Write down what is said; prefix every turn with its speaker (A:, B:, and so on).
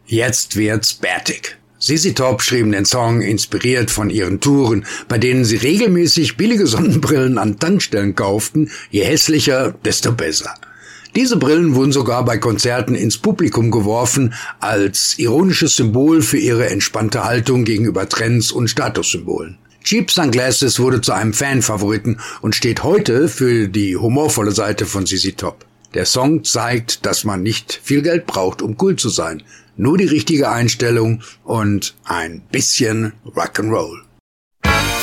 A: Jetzt wird's bärtig. ZZ Top schrieben den Song inspiriert von ihren Touren, bei denen sie regelmäßig billige Sonnenbrillen an Tankstellen kauften, je hässlicher, desto besser. Diese Brillen wurden sogar bei Konzerten ins Publikum geworfen, als ironisches Symbol für ihre entspannte Haltung gegenüber Trends und Statussymbolen. Cheap Sunglasses wurde zu einem Fanfavoriten und steht heute für die humorvolle Seite von ZZ Top. Der Song zeigt, dass man nicht viel Geld braucht, um cool zu sein. Nur die richtige Einstellung und ein bisschen Rock'n'Roll.